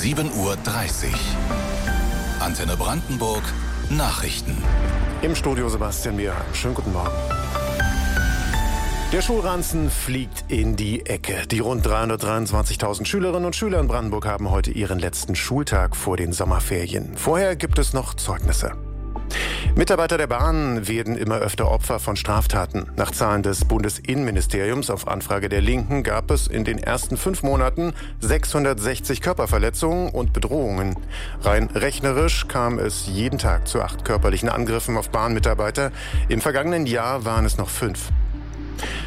7:30 Uhr. Antenne Brandenburg Nachrichten. Im Studio Sebastian Mier. Schönen guten Morgen. Der Schulranzen fliegt in die Ecke. Die rund 323.000 Schülerinnen und Schüler in Brandenburg haben heute ihren letzten Schultag vor den Sommerferien. Vorher gibt es noch Zeugnisse. Mitarbeiter der Bahn werden immer öfter Opfer von Straftaten. Nach Zahlen des Bundesinnenministeriums auf Anfrage der Linken gab es in den ersten 5 Monaten 660 Körperverletzungen und Bedrohungen. Rein rechnerisch kam es jeden Tag zu 8 körperlichen Angriffen auf Bahnmitarbeiter. Im vergangenen Jahr waren es noch 5.